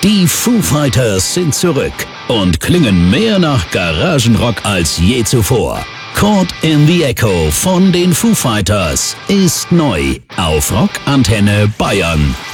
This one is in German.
Die Foo Fighters sind zurück und klingen mehr nach Garagenrock als je zuvor. Caught in the Echo von den Foo Fighters ist neu auf Rock Antenne Bayern.